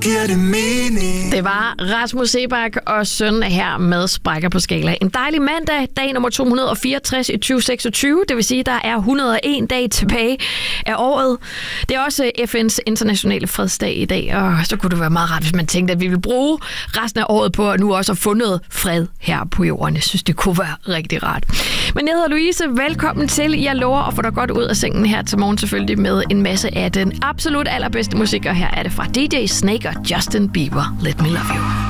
giver det mening. Det var Rasmus Seebach og søn her med Sprækker på skala. En dejlig mandag, dag nummer 264 i 2026. Det vil sige, at der er 101 dage tilbage af året. Det er også FN's internationale fredsdag i dag, og så kunne det være meget rart, hvis man tænkte, at vi ville bruge resten af året på at nu også at få noget fred her på jorden. Jeg synes, det kunne være rigtig rart. Men jeg hedder Louise. Velkommen til. Jeg lover at få dig godt ud af sengen her til morgen, selvfølgelig med en masse af den absolut allerbedste musik, og her er det fra DJ Snake og Justin Bieber. Let me love you.